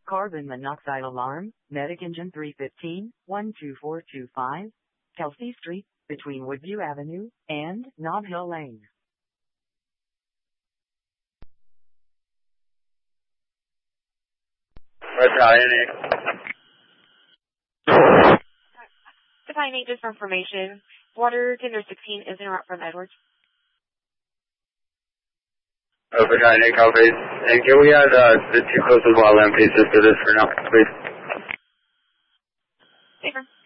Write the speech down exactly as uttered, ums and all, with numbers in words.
Carbon monoxide alarm, Medic Engine three fifteen, one two four two five, Kelsey Street, between Woodview Avenue and Nob Hill Lane. Battalion eight. Battalion eight, just for information. Water tender sixteen is en route from Edwards. Oh, Battalion eight, copy. And can we add uh, the two closest wildland pieces to this for now, please? Safer.